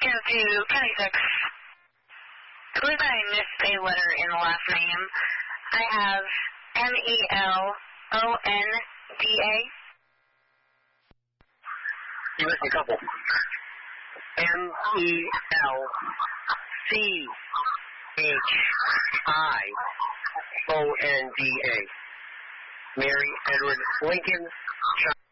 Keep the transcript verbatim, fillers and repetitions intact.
to County six. I believe I missed a letter in the last name. I have M E L O N D A. You missed a couple. M E L C H I O N D A. Mary Edward Lincoln.